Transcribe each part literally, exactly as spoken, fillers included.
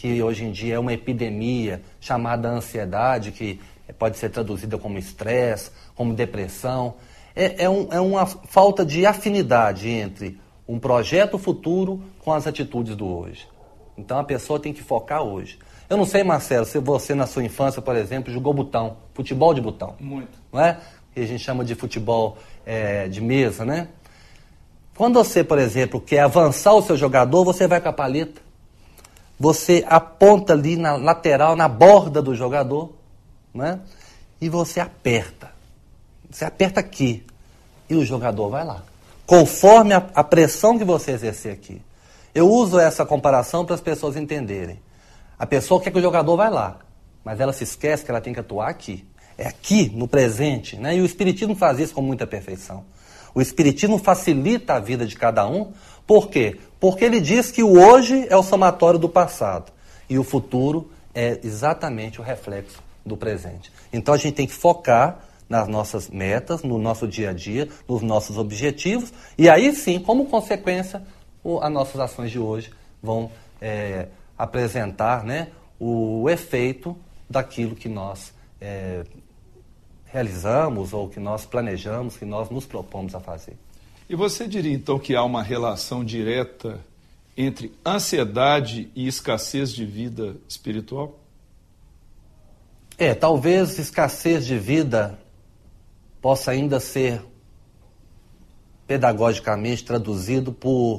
que hoje em dia é uma epidemia chamada ansiedade, que pode ser traduzida como estresse, como depressão. É, é, um, é uma falta de afinidade entre um projeto futuro com as atitudes do hoje. Então a pessoa tem que focar hoje. Eu não sei, Marcelo, se você na sua infância, por exemplo, jogou botão, futebol de botão. Muito. Não é? Que a gente chama de futebol é, de mesa, né? Quando você, por exemplo, quer avançar o seu jogador, você vai com a paleta. Você aponta ali na lateral, na borda do jogador, né? E você aperta. Você aperta aqui. E o jogador vai lá. Conforme a, a pressão que você exercer aqui. Eu uso essa comparação para as pessoas entenderem. A pessoa quer que o jogador vá lá, mas ela se esquece que ela tem que atuar aqui. É aqui, no presente, né? E o Espiritismo faz isso com muita perfeição. O Espiritismo facilita a vida de cada um. Por quê? Porque ele diz que o hoje é o somatório do passado. E o futuro é exatamente o reflexo do presente. Então a gente tem que focar nas nossas metas, no nosso dia a dia, nos nossos objetivos. E aí sim, como consequência, o, as nossas ações de hoje vão é, apresentar, né, o efeito daquilo que nós é, realizamos ou que nós planejamos, que nós nos propomos a fazer. E você diria então que há uma relação direta entre ansiedade e escassez de vida espiritual? É, talvez escassez de vida possa ainda ser pedagogicamente traduzido por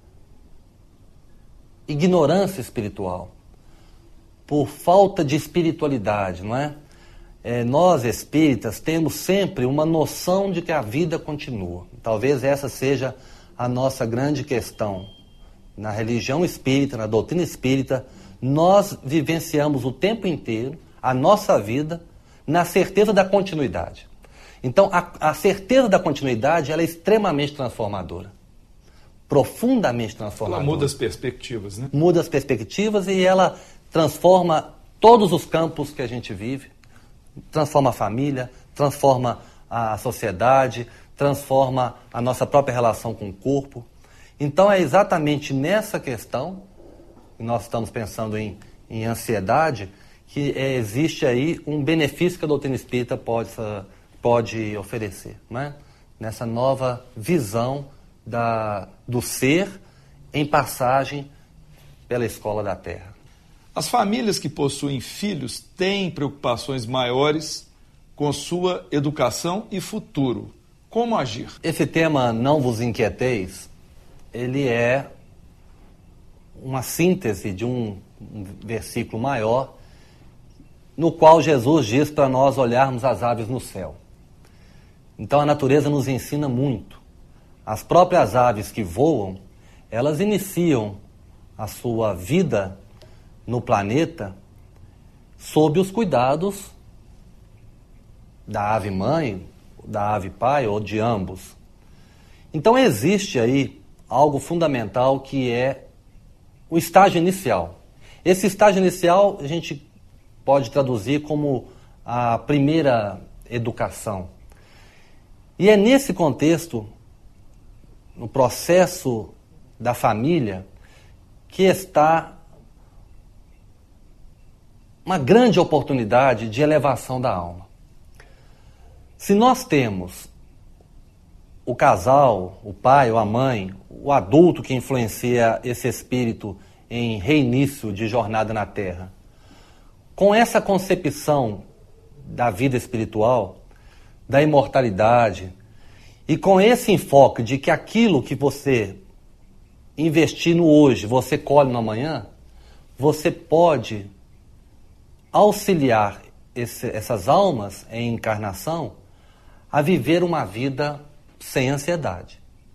ignorância espiritual, por falta de espiritualidade, não é? É, nós espíritas temos sempre uma noção de que a vida continua. Talvez essa seja a nossa grande questão. Na religião espírita, na doutrina espírita, nós vivenciamos o tempo inteiro a nossa vida na certeza da continuidade. Então, a, a certeza da continuidade ela é extremamente transformadora. Profundamente transformadora. Ela muda as perspectivas, né? Muda as perspectivas e ela transforma todos os campos que a gente vive. Transforma a família, transforma a sociedade, transforma a nossa própria relação com o corpo. Então, é exatamente nessa questão, que nós estamos pensando em, em ansiedade, que é, existe aí um benefício que a doutrina espírita pode, pode oferecer, né? Nessa nova visão da, do ser em passagem pela escola da Terra. As famílias que possuem filhos têm preocupações maiores com sua educação e futuro. Como agir? Esse tema, não vos inquieteis, ele é uma síntese de um, um versículo maior, no qual Jesus diz para nós olharmos as aves no céu. Então a natureza nos ensina muito. As próprias aves que voam, elas iniciam a sua vida no planeta sob os cuidados da ave mãe, da ave pai ou de ambos. Então existe aí algo fundamental que é o estágio inicial. Esse estágio inicial a gente pode traduzir como a primeira educação. E é nesse contexto, no processo da família, que está uma grande oportunidade de elevação da alma. Se nós temos o casal, o pai ou a mãe, o adulto que influencia esse espírito em reinício de jornada na Terra, com essa concepção da vida espiritual, da imortalidade, e com esse enfoque de que aquilo que você investir no hoje, você colhe no amanhã, você pode auxiliar esse, essas almas em encarnação a viver uma vida sem ansiedade.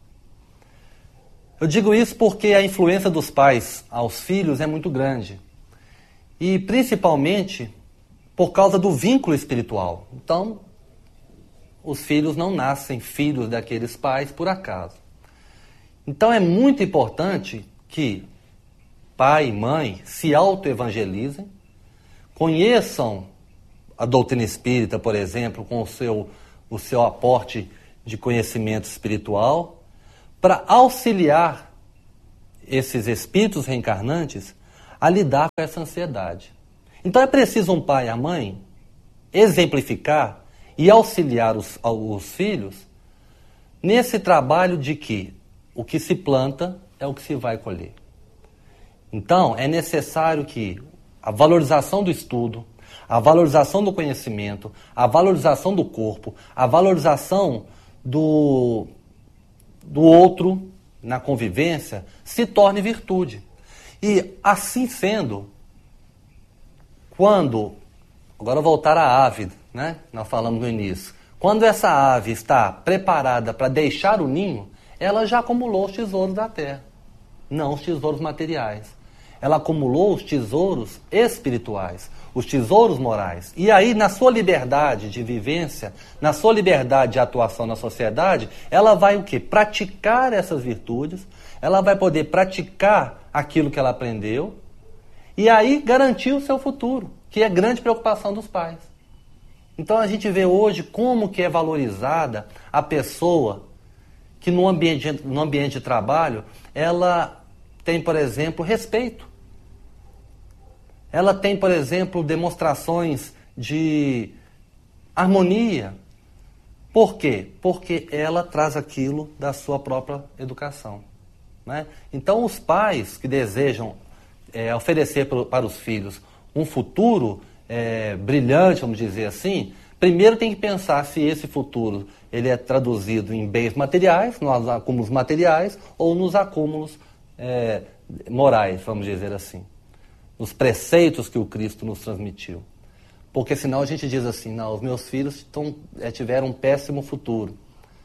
Eu digo isso porque a influência dos pais aos filhos é muito grande. E principalmente por causa do vínculo espiritual. Então, os filhos não nascem filhos daqueles pais por acaso. Então é muito importante que pai e mãe se autoevangelizem, conheçam a doutrina espírita, por exemplo, com o seu, o seu aporte de conhecimento espiritual, para auxiliar esses espíritos reencarnantes a lidar com essa ansiedade. Então é preciso um pai e a mãe exemplificar e auxiliar os, os filhos nesse trabalho de que o que se planta é o que se vai colher. Então, é necessário que a valorização do estudo, a valorização do conhecimento, a valorização do corpo, a valorização do, do outro na convivência se torne virtude. E, assim sendo, quando, agora voltar à ave, né? Nós falamos no início, quando essa ave está preparada para deixar o ninho, ela já acumulou os tesouros da terra, não os tesouros materiais. Ela acumulou os tesouros espirituais, os tesouros morais. E aí, na sua liberdade de vivência, na sua liberdade de atuação na sociedade, ela vai o quê? Praticar essas virtudes, ela vai poder praticar aquilo que ela aprendeu e aí garantir o seu futuro, que é grande preocupação dos pais. Então a gente vê hoje como que é valorizada a pessoa que no ambiente, no ambiente de trabalho, ela tem, por exemplo, respeito. Ela tem, por exemplo, demonstrações de harmonia. Por quê? Porque ela traz aquilo da sua própria educação, né? Então os pais que desejam é, oferecer para os filhos um futuro É, brilhante, vamos dizer assim, primeiro tem que pensar se esse futuro ele é traduzido em bens materiais, nos acúmulos materiais, ou nos acúmulos é, morais, vamos dizer assim, nos preceitos que o Cristo nos transmitiu. Porque senão a gente diz assim, não, os meus filhos tão, é, tiveram um péssimo futuro.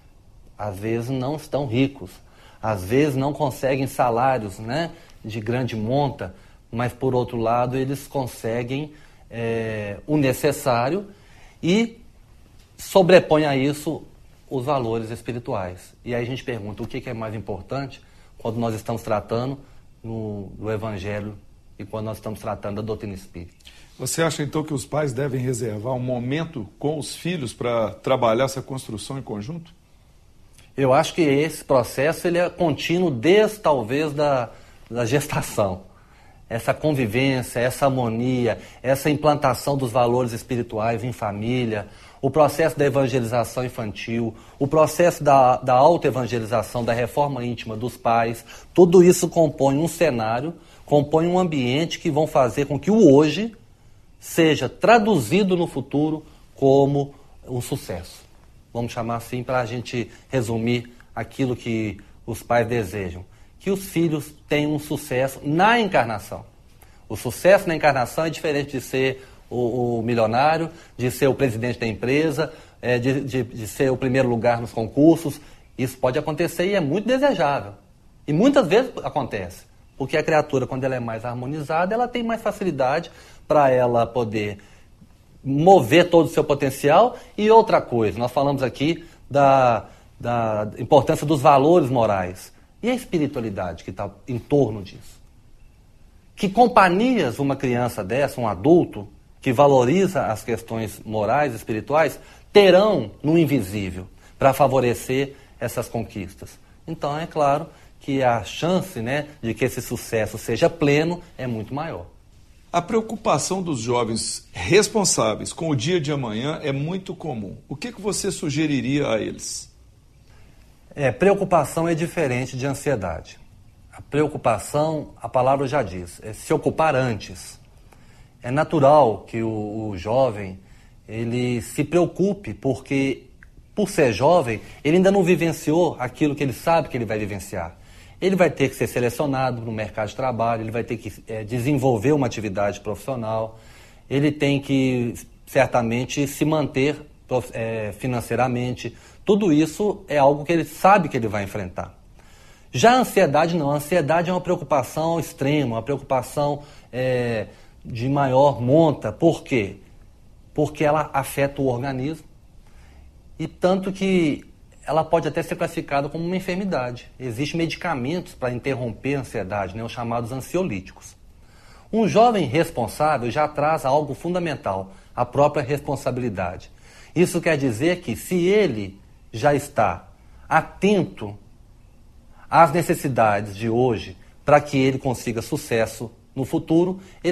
Às vezes não estão ricos, às vezes não conseguem salários, né, de grande monta, mas por outro lado eles conseguem É, o necessário e sobrepõe a isso os valores espirituais. E aí a gente pergunta o que é mais importante quando nós estamos tratando no, do Evangelho e quando nós estamos tratando da doutrina espírita. Você acha então que os pais devem reservar um momento com os filhos para trabalhar essa construção em conjunto? Eu acho que esse processo ele é contínuo desde talvez da, da gestação. Essa convivência, essa harmonia, essa implantação dos valores espirituais em família, o processo da evangelização infantil, o processo da, da autoevangelização, da reforma íntima dos pais, tudo isso compõe um cenário, compõe um ambiente que vão fazer com que o hoje seja traduzido no futuro como um sucesso. Vamos chamar assim para a gente resumir aquilo que os pais desejam. Que os filhos tenham um sucesso na encarnação. O sucesso na encarnação é diferente de ser o, o milionário, de ser o presidente da empresa, é, de, de, de ser o primeiro lugar nos concursos. Isso pode acontecer e é muito desejável. E muitas vezes acontece. Porque a criatura, quando ela é mais harmonizada, ela tem mais facilidade para ela poder mover todo o seu potencial. E outra coisa, nós falamos aqui da, da importância dos valores morais. E a espiritualidade que está em torno disso? Que companhias uma criança dessa, um adulto, que valoriza as questões morais, espirituais, terão no invisível para favorecer essas conquistas? Então, é claro que a chance, né, de que esse sucesso seja pleno é muito maior. A preocupação dos jovens responsáveis com o dia de amanhã é muito comum. O que, que você sugeriria a eles? É, preocupação é diferente de ansiedade. A preocupação, a palavra já diz, é se ocupar antes. É natural que o, o jovem ele se preocupe, porque, por ser jovem, ele ainda não vivenciou aquilo que ele sabe que ele vai vivenciar. Ele vai ter que ser selecionado no mercado de trabalho, ele vai ter que é, desenvolver uma atividade profissional, ele tem que, certamente, se manter é, financeiramente. Tudo isso é algo que ele sabe que ele vai enfrentar. Já a ansiedade não. A ansiedade é uma preocupação extrema, uma preocupação é, de maior monta. Por quê? Porque ela afeta o organismo e tanto que ela pode até ser classificada como uma enfermidade. Existem medicamentos para interromper a ansiedade, né, os chamados ansiolíticos. Um jovem responsável já traz algo fundamental, a própria responsabilidade. Isso quer dizer que se ele já está atento às necessidades de hoje para que ele consiga sucesso no futuro, ele